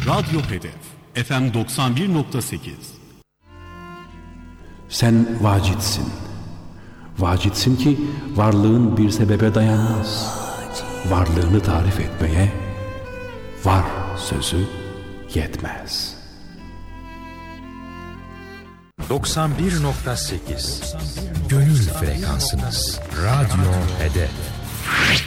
Radyo Hedef FM 91.8. Sen vacitsin. Vacitsin ki varlığın bir sebebe dayanmaz. Varlığını tarif etmeye var sözü yetmez. 91.8 Gönül frekansınız. Radyo Hedef.